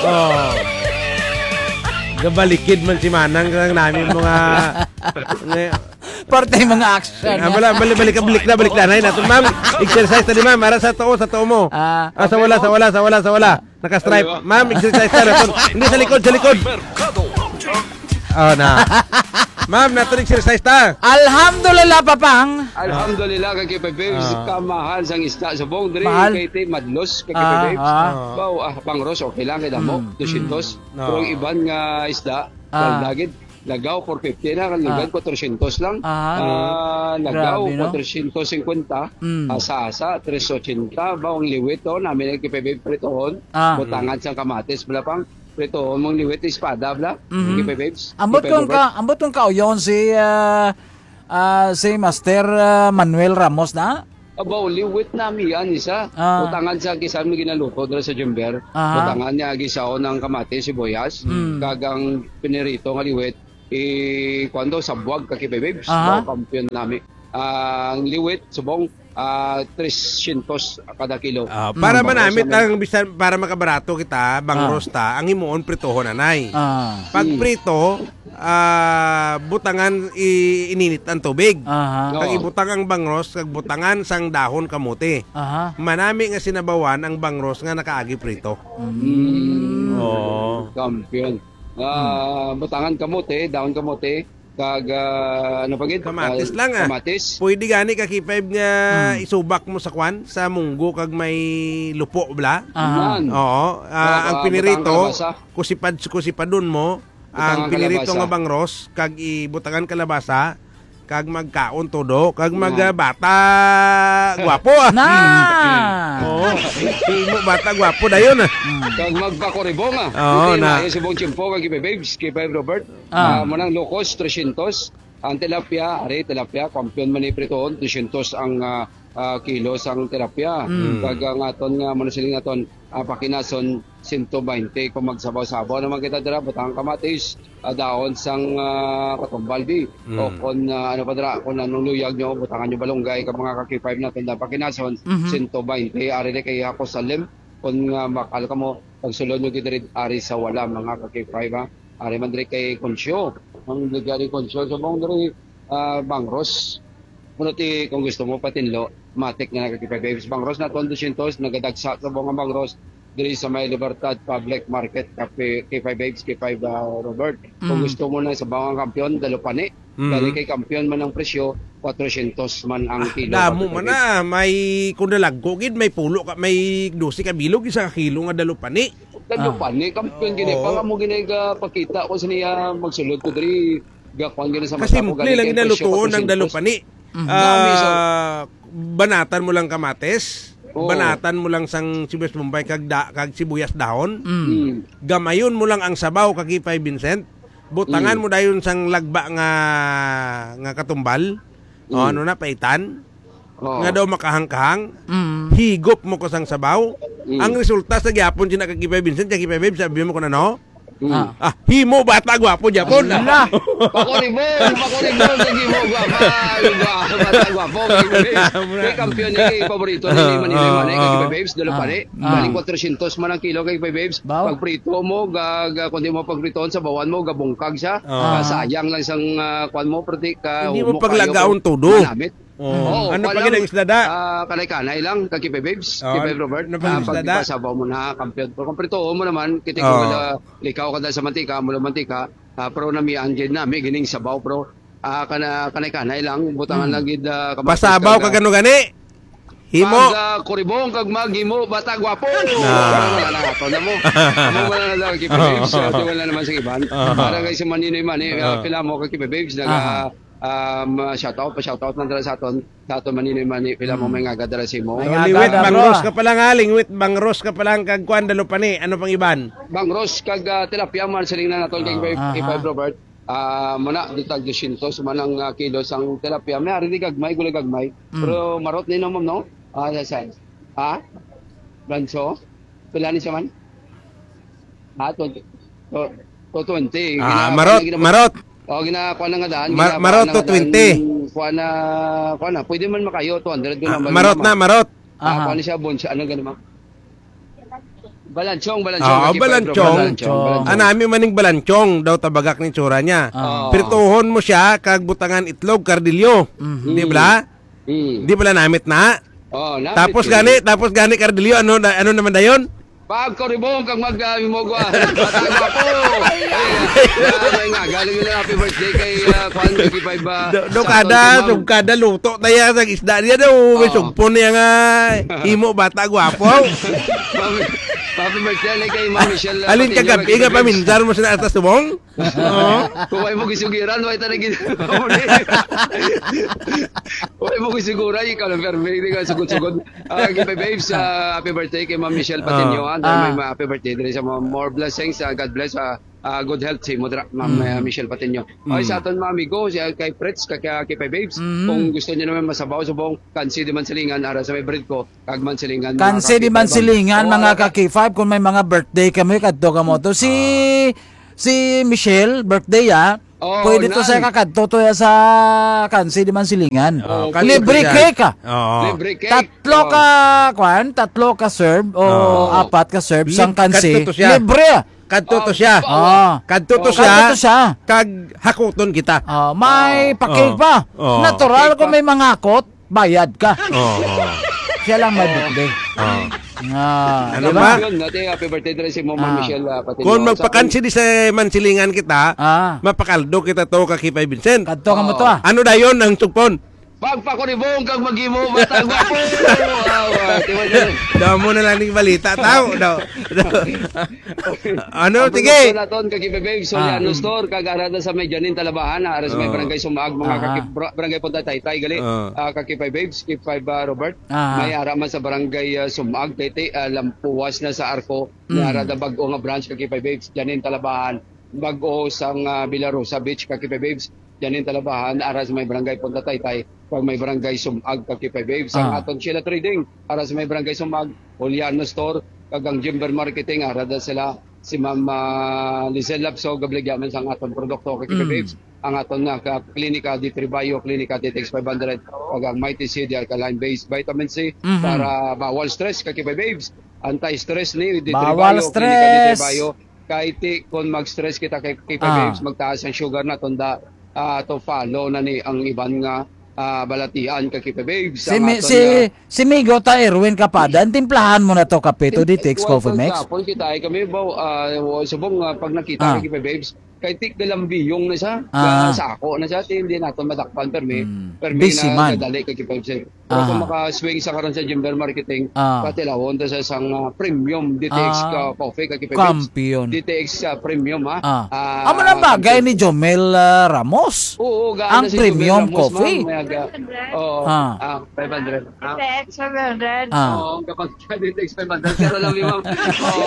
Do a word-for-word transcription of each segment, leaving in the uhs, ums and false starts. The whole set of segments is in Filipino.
Oh. Gabalikid man si Manang kang namin mga parte mga action. Ah, bala, balik, balik, balik na, balik na. Nay, natin, ma'am. Exercise na di, ma'am. Para sa too, sa too mo. Ah, ah, sa wala, sa wala, sa wala, sa wala. Naka-stripe. Ma'am, exercise na. Natin. Hindi, sa likod, sa likod. Oh, na. Ma'am, natin exercise ta. Alhamdulillah, papang. Alhamdulillah, kay Babes. Ah. Kamahal sang isda sa buong diri. Mahal. Kay Tay Madlos, kay Ah, Babes. ah. Baw, ah, pangros, okay lang. Kaya mo, Mm, dosyentos. No. Pero ang iban nga isda, Ah. dagit. Lagaw, four fifty na. Kalugad, Ah. foursyentos lang. Ah. Ah, lagaw, Grabe, no? foursyentos fifty. Mm. Asa-asa, tres eighty. Baw, ang liwit, to. Namin ang kay Babes pritohon. Ah. Butangan sang kamatis. Bala pang pritohon mong liwit, espada, bla. Mhm. Kay Babes. Ambot Kay kong Robert. ka, ambot kong kauyon si ah, ah, si Master ah, Manuel Ramos na. Abaw, liwit namin yan isa. Ah. Butangan sa kisam mi ginaluto dala sa Jumber. Aha. Butangan niya gisaw ng kamatis, sibuyas. Mm. Kagang pinirito nga liwit. Eh, kwando sabuag kaki babes. Aha. Baw, kampiyon namin. Ah, ang liwit, subong, ah, trescientos kada kilo. Ah, para Mm. manamit Bangros ang bisan para makabarato kita, bangros ta, ang himuon pritohon anay. Ah. Pag prito, ah, butangan i- ininit ang tubig. Aha. No. Kag ibutang ang bangros, kag butangan sang dahon kamuti. Aha. Manami nga sinabawan ang bangros nga nakaagi prito. Mm. Oh. Kampiyon. Ah, butangan kamote, daon kamote, kag ah, ano pagid? Kamatis Ah, lang, ah. Kamatis. Pwede gani ka kipay nga isubak mo sa kwan, sa munggo kag may lupo bla. Aha. Yan. Oo, ah, Ah, ang ah, pinirito, butang kalabasa. kusipad kusipadun mo, ang Butangan pinirito kalabasa. nga bangros kag ibutangan kalabasa, kag magkaon todo, kag Yan. magbata gwapo ah. Na. Oo, di mo bata gwapo dayon ah. Kag magpakoribong ah. Oo, Hindi, na. maayo si Bong Chimpo kag kay Babes, kay Babe Robert. Ah. Ah, manang lokos trescientos. Ang tilapia, are tilapia, kampiyon man ni pritohon, trescientos ang ah, ah, kilos ang tilapia. Mm. Kag ang aton nga manasiling aton ah, pakinason one twenty kung magsabaw-sabaw naman kita dira butang kamatis, ah, daon sang uh, katumbal di. Mm. O kon ah, ano pa dira kung anong luyag nyo, butangan nyo balunggay kag mga kaki five natin na pakinason Mhm. one twenty are kay ako salim kung nga makal ka mo pagsulod nyo gid ari sa wala mga kaki five ha. Ari man diri kay Consyo. Ang ligari Consyo sa mong diri ah, bangros. Kuno ti kung gusto mo patinlo, matik nga kaki five babes bangros na two hundred nagadagsa sa mga bangros diri sa May Libertad Public Market Cafe K five babes K five uh, Robert. Kung Mm. gusto mo na sa bawang kampiyon dalupani, Mm. dali kay kampiyon man ang presyo fourhundred man ang kilo. Damo man na, may kundalagko gid, may pulo ka, may dosi ka bilog isa ka kilo nga dalupani. Dalupani kampiyon gini Oo. pa mo gini ga pakita ko sa niya magsulod ko diri gakwan gini sa Kasi mata ko, simple galing lang kay inalutuon presyo ng dalupani. Mhm. Dami, Ah, banatan mo lang kamates, Oo. banatan mo lang sang sibuyas bombay kag da, kag sibuyas dahon. Mm. Mm. Gamayon mo lang ang sabaw kag ipay Vincent. Butangan Mm. mo dayon sang lagba nga nga katumbal. O Mm. ano na paitan. Oo. Nga daw makahangkahang. Mm. Higop mo ko sang sabaw. Mm. Ang resulta sa gyapon sina kag ipay Vincent, kag ipay babe sabi mo ko na no. Mm. Ah. Ah, himo bata gwapo gyapon. Ala. Pakoribon, pakoribon, sige mo, guwapa, guwapa, bata, guwapo, kay kampiyon niya, kay paborito ni Manila Manay, kay Kay Babes, dalo pa ni, Ah. galing four hundred man ang kilo kay Kay Babes, Baw. pag prito mo, gag, kundi mo pagpritoon sa bawan mo, gabungkag siya, Ah. Ah, sayang lang sang uh, kwan mo, prati ka, Hindi mo humok paglagaon kayo, todo. manamit. Oh. Oo, Ano pa pa lang, gid ang isda da? ah, kanay-kanay lang, kay Kay Babes, Oh, kay Babe Robert, ano pa ah, yung pag isda da? ipasabaw mo na, kampiyon, pero kung pritoon mo naman, kitik Oh. mo na, likaw ka dahil sa mantika, mula mantika, ah, pero nami anjen na, may gining sabaw, pero ah, kana kanay-kanay lang, butangan lang gid uh, Pasabaw kag ano gani? Himo. Pag uh, kuribong kag maghimo bata gwapo. Ah. Wala na to na mo. Amo wala na daw kay babes. Uh, wala naman sa iban. Para kay sa maninoy man eh uh, pila mo kay babes naga um, shout out pa shout out man dala sa aton sa aton maninoy man eh pila mo may nga gadara si mo. Ay, Oh, nga, liwit gada, bangros bro. ka pala nga, lingwit bangros ka pala kag kuan dalupani. Ano pang iban? Bangros kag uh, tilapia man siling na naton kay Ah. kay Five Robert. Ah, mana ditag two hundred manang uh, kilos ang tilapia. May ari di gagmay gulay gagmay. Pero marot ni no ma'am no. Ah, sa ha? Branso? Pila ni siya man? Ha, twenty. To, to twenty. Ah, Gina- marot, gina- marot. O, ginakuha na nga daan. Ma- ginakuha marot na to nga daan, twenty. Kuha na, kuha na. Pwede man makayo, two hundred. Ah, marot na, marot. Ah, Aha. kuha na siya, bon, siya, ano ganun ma? Balanchong, balanchong. Ah, Kaki Five, balanchong. balanchong. Anami maning balanchong daw tabagak ni tsura niya. Ah. Pirtuhon mo siya kag butangan itlog kardilyo. Di ba? Hmm. Di pala namit na. Oh, napit Tapos yun. gani, tapos gani kardilyo ano na- ano naman dayon? Pag koribong kang mag-imogwa. Bataga po. Ay, nga, galing yun ang happy birthday kay uh, Kwan, Kaki Five. uh, Do, do sa kada, aton, si sub Ma'am. kada luto daya sa isda niya daw. May Oo. sugpon niya nga imo bata gwapo. Ma'am, happy birthday kay Ma'am Michelle. uh, Alin ka Patiño, gabi Kaki nga Five. paminsan mo sa atas tubong? Oo. Kung may mo gisugiran, may tanagin. Kung may mo gisuguran, ikaw lang pero hindi ka sugod-sugod. Uh, Kaki Five Babes, uh, happy birthday kay Ma'am Michelle Patiño. Ah. Uh, Ah. may ma- happy birthday din sa mga more blessings. Uh, God bless. Uh, uh, good health si Mudra, Ma'am uh, Michelle Patiño. Okay, sa aton mga amigo, si, uh, kay Fritz, kay Kaki Five Babes, kung gusto niyo naman masabaw sa buong kansi di man silingan, ara sa may bread ko, kag man silingan. mga Kansi Kaki di man Five. silingan, Oo, mga ara- Kaki Five, kung may mga birthday kami, kadto ka mo to. Si, si Michelle, birthday ah, Oo, pwede to nan. sa kakadto to ya sa kansi di man silingan. Oo, Libre kanto siya. cake ah. Oo. Libre cake. Tatlo Oo. ka, kwan, tatlo ka serve, o Oo. apat ka serve, Lib- sang kansi, kadto to siya. libre ah. Kadto to Oh, siya. Ah. Kadto to Oh, siya. kadto to siya. Kag hakuton kita. Ah, may Oo. pa-cake Oo. pa. Oo. Natural Cake kung pa. may mga akot, bayad ka. Oo. Siya lang may birthday. Oo. Ah, Ano diba? ba? Yun, natin happy birthday din si Ma'am Ah. Michelle uh, Patiño. Kung Sa- magpakansi di sa mansilingan kita, Ah. mapakaldo kita to ka Kipay Vincent. Kadto ka mo to ah. Ano dayon ang sugpon? Pagpakuribong kang mag-imo matagwa po. Wow, ah, tiwa dyan. Daw mo na lang ng balita, tao. Daw. Ano, Ang sige. produkto naton kay Kipe Babe, Soliano Ah. Store, kag arada sa may Janin Talabahan, ara sa may Ah. barangay Sumag, mga Ah. kaki bra- barangay Punta Taytay gali. Ah. Ah, kag Kipe Babes, Kip five uh, Robert. Ah. May ara man sa barangay uh, Sumag, Taytay, uh, lampuwas na sa Arco, may Mm. arada bag-o nga branch kag Kipe Babes, Janin Talabahan. Bag-o sang uh, Villarosa Beach kag Kipe Babes, Janin Talabahan, ara sa may barangay Punta Taytay, pag may barangay Sumag kag Kipe Babes. Ang Ah. aton Sheila Trading, ara sa may barangay Sumag, Soliano Store, kag ang Jimber Marketing, arada sila si Ma'am uh, Lizelle Lapso, gabligyaman sa ang aton produkto kay Kipe Mm. Babes. Ang aton nga ka klinika di Tribayo, klinika di Tex five hundred, kag ang Mighty C di Alkaline Based Vitamin C Mhm. para bawal stress kay Kipe Babes. Anti-stress ni di Bawal Tribayo, klinika di stress. Tribayo. Kahit ti, kung mag-stress kita kay Kipe Ah. Babes, magtaas ang sugar na tunda ah, to follow na ni ang iban nga ah, balatian kay Kipe Babes. Si, Ang mi, aton si, nga- si Migo ta Erwin Kapadan, timplahan mo na to kape to di Tex Coffee Mix. Kapon kita ay kami ba uh, subong uh, pag nakita Ah. kay Kipe Babes kay tik galambiyong na siya Ah. sa ako na siya tin hindi nato madakpan permi Hmm. permi Busy na man. kadali kay Kipe Babes. Pero Ah. kung maka-swing sa karon sa Jimber Marketing Ah. patilawon ta sa isang uh, premium D T X Ah. ka coffee kay Kipe Babes. Kampiyon. D T X uh, premium ha. Ah. Ah, Amo na bagay ni Jomel ah, Ramos. Oo, gaan Ang na si premium Jubel Ramos, coffee. ma'am. May aga- Oo. Ah. Ah, five hundred. Ah. seven hundred. Ah. Oo, kapag D T X five hundred, pero lang yung ma'am. Oo.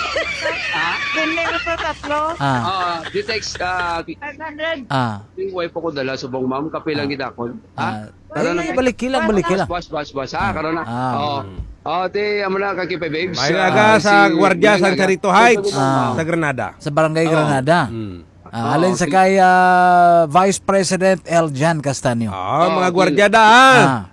Ah. Hindi ko to tatlo. Ah. Ah, D T X, ah, five hundred. Ah. yung wife ko dala subong ma'am, kape lang gidakon. Ah. Ha? Karon Ay, na balik kilang, balik kilang. bas bas bas ha, karon na. Ah. Oo. Oh, te amo na kay Kipe Babes. May Ah, aga sa si- gwardiya sa may aga. Charito Heights Ah. sa Granada. Sa Barangay Granada. Mm. Ah, Oo, alin sa sil- kay ah, Vice President Eljan Castanyo. Ah, Oh, mga sil- gwardiya daan. Ah.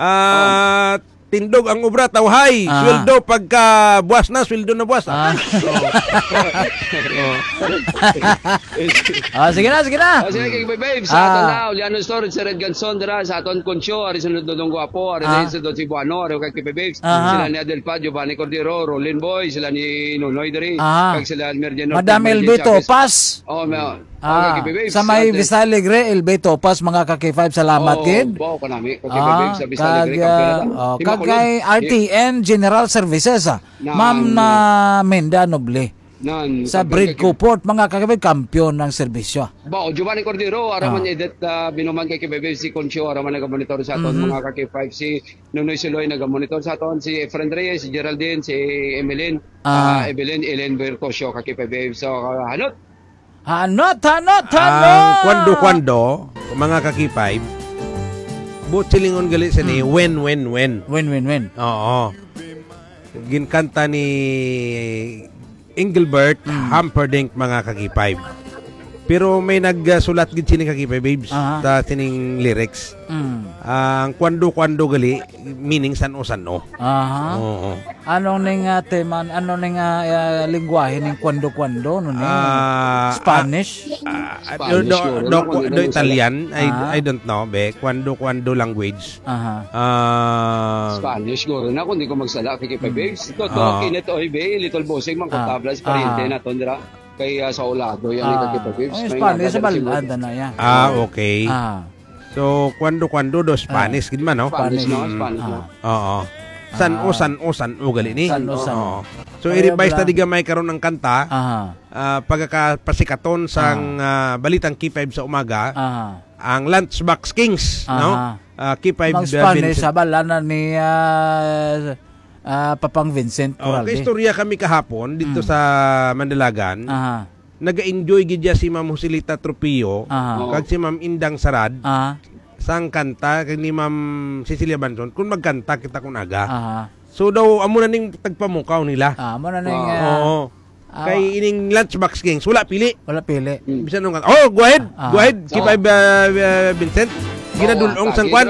Ah, tindog ang obra tawhay. Ah. Sweldo pagka buwas na, sweldo na buwas. Ah. Oh. Ah, sige na, sige na. Oh, sige kay Kipe Babes, sa Ah. aton na Uliano Store sa Red Ganson dira sa aton Concho, ari sunod dodong guapo, ari Ah. sa Don Cebuano, ari kay Kipe Babes. Aha. Sila ni Adelpa, Giovanni Cordero, Rolin Boy, sila ni Nunoy diri, Ah. kag sila ni Mergeno. Madam Elbe Topas. Oh, ma. Ah, Kipe Babes. sa may Ate- Vista Alegre, Elbe Topas, mga kaki five, salamat Oh, gid. bao ka nami, kay Kipe Ah, Babes sa Vista kag, Alegre, ah, Campeonato. oh, Di kag makulog. kay R T N General Services, ah. Na- Ma'am na Menda Noble. Nan, Sa kag- Bread kay- Couport, mga kakabay, kampiyon ng serbisyo. Bao, Giovanni Cordero, araman Ah. edit uh, binuman kay Kipe Babes, si Concho, araman nag-monitor sa aton, Mhm. mga kaki five, si Nunoy Siloy nag-monitor sa aton, si Efren Reyes, si Geraldine, si Emeline, Ah. ah, Evelyn, Ellen Bertosio, kaki Kipe Babes. So, uh, hanot, Hanot, hanot, Ang hanot! kwando-kwando, mga kakipay, buot silingon gali sa Hmm. ni when, when, when. Win, win, win. Oo. Ginkanta ni Engelbert Hmm. Humperdinck, mga kakipay. Pero may nagsulat gid sini kakipay babes Aha. ta tining lyrics. Mm. Ang kwando-kwando gali meaning san-o-san-o. Aha. Oo. Anong ning uh, tema, ano ning uh, uh, lingwahe ning kwando-kwando no ning Ah, Spanish? Ah, Spanish do, siguro, do, no? Kung do, yun ang Italian, I, Ah. I don't know, be. Kwando-kwando language. Aha. Ah, Spanish siguro na kung di ko magsala kay Kipay Babes. Ito, to, Ah. kinit oy be, little bossing man Ah. kontabla sa pariente Ah. na to, dira. Kay uh, sa ulado, yan Ah, kay Kipay Babes. oh, May Spanish sa nakadala balad siguro. na yan. ah, okay. Ah. So, kwando-kwando do Spanish, gid man, no? Spanish, no? Spanish. Spanish, no? Ah. Oo. San-o, san-o, san-o gali ni. San-o, san-o. Oo. So, Kaya i-revise bala- ta diga may karon ng kanta, Aha. ah, pagkakapasikaton sang ah, balitang K five sa umaga, Aha. ang Lunchbox Kings, no? Aha. Ah, K five Mang uh, Spanish Vincent. sa balana ni ah, ah, Papang Vincent Oh, Corralde. kay istorya kami kahapon dito Mm. sa Mandalagan. Aha. Naga-enjoy gid si Ma'am Joselita Tropillo Aha. kag si Ma'am Indang Sarad Aha. sang kanta kag ni Ma'am Cecilia Banson kung magkanta kita kun aga. Aha. So daw amo na ning tagpamukaw nila. Ah, mo na ning Ah. ah, Oo. ah, Kay ining Lunchbox Kings wala pili. wala pili. Bisan nung kanta. Oh, go ahead. Ah. Go ahead. Keep Oh. uh, uh, Vincent. Ginadulong sang kwan.